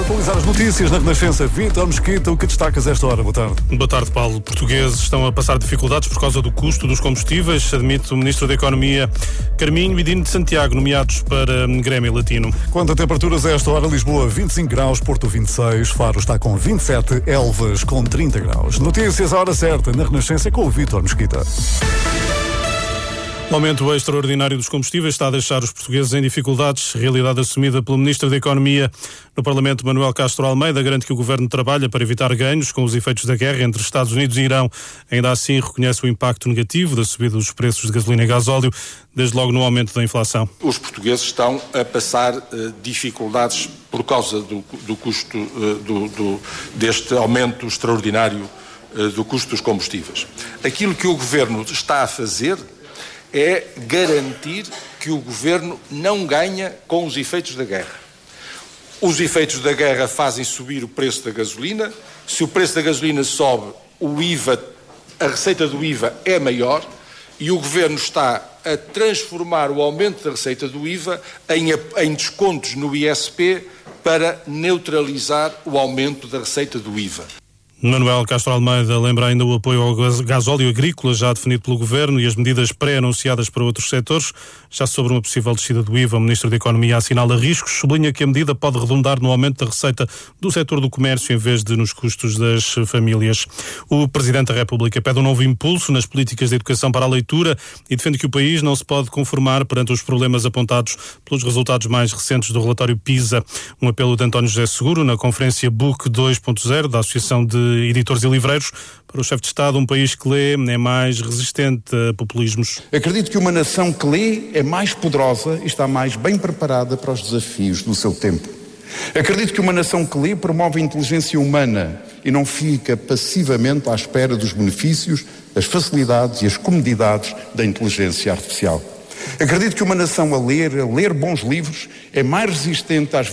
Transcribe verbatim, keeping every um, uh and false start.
Atualizar as notícias na Renascença. Vítor Mesquita, o que destacas esta hora? Boa tarde. Boa tarde, Paulo. Portugueses estão a passar dificuldades por causa do custo dos combustíveis, admite o Ministro da Economia Carminho e Dino de Santiago, nomeados para Grêmio Latino. Quanto a temperaturas a esta hora, Lisboa vinte e cinco graus, Porto vinte e seis, Faro está com vinte e sete, Elvas com trinta graus. Notícias à hora certa na Renascença com o Vítor Mesquita. O aumento extraordinário dos combustíveis está a deixar os portugueses em dificuldades, realidade assumida pelo Ministro da Economia. No Parlamento, Manuel Castro Almeida garante que o Governo trabalha para evitar ganhos com os efeitos da guerra entre Estados Unidos e Irão. Ainda assim, reconhece o impacto negativo da subida dos preços de gasolina e gasóleo, desde logo no aumento da inflação. Os portugueses estão a passar uh, dificuldades por causa do, do custo uh, do, do, deste aumento extraordinário uh, do custo dos combustíveis. Aquilo que o Governo está a fazer é garantir que o Governo não ganha com os efeitos da guerra. Os efeitos da guerra fazem subir o preço da gasolina. Se o preço da gasolina sobe, o I V A, a receita do I V A é maior e o Governo está a transformar o aumento da receita do I V A em, em descontos no I S P para neutralizar o aumento da receita do I V A. Manuel Castro Almeida lembra ainda o apoio ao gasóleo agrícola já definido pelo Governo e as medidas pré-anunciadas para outros setores. Já sobre uma possível descida do I V A, o Ministro da Economia assinala riscos, sublinha que a medida pode redundar no aumento da receita do setor do comércio em vez de nos custos das famílias. O Presidente da República pede um novo impulso nas políticas de educação para a leitura e defende que o país não se pode conformar perante os problemas apontados pelos resultados mais recentes do relatório PISA. Um apelo de António José Seguro na conferência Book dois ponto zero da Associação de Editores e Livreiros. Para o chefe de Estado, um país que lê é mais resistente a populismos. Acredito que uma nação que lê é mais poderosa e está mais bem preparada para os desafios do seu tempo. Acredito que uma nação que lê promove a inteligência humana e não fica passivamente à espera dos benefícios, as facilidades e as comodidades da inteligência artificial. Acredito que uma nação a ler, a ler bons livros, é mais resistente às